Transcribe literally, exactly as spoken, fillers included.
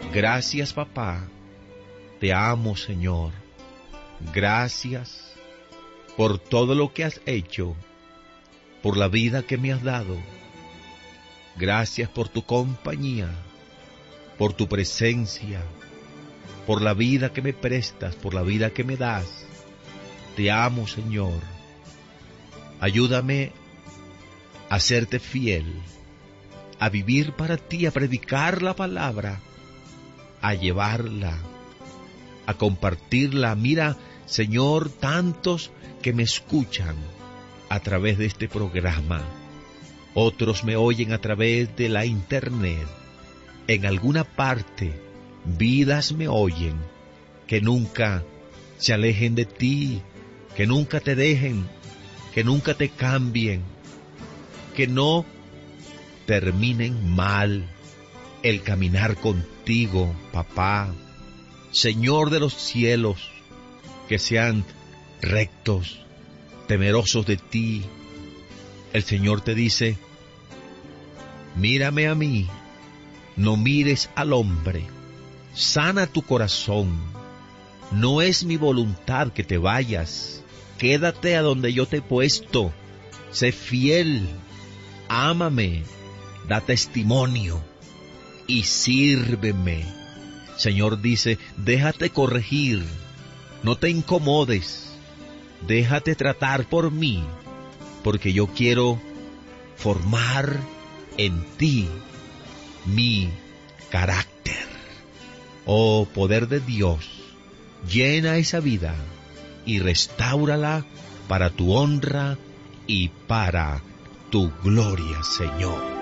Gracias, papá. Te amo, Señor. Gracias por todo lo que has hecho, por la vida que me has dado. Gracias por tu compañía, por tu presencia, por la vida que me prestas, por la vida que me das. Te amo, Señor. Ayúdame a serte fiel, a vivir para ti, a predicar la palabra, a llevarla, a compartirla. Mira, Señor, tantos que me escuchan a través de este programa. Otros me oyen a través de la internet. En alguna parte, vidas me oyen, que nunca se alejen de ti, que nunca te dejen, que nunca te cambien, que no terminen mal el caminar contigo, papá, Señor de los cielos, que sean rectos, temerosos de ti. El Señor te dice: mírame a mí, no mires al hombre, sana tu corazón. No es mi voluntad que te vayas, quédate a donde yo te he puesto, sé fiel, ámame, da testimonio y sírveme. Señor dice: déjate corregir, no te incomodes, déjate tratar por mí, porque yo quiero formar en ti mi carácter. Oh, poder de Dios, llena esa vida y restáurala para tu honra y para tu gloria, Señor.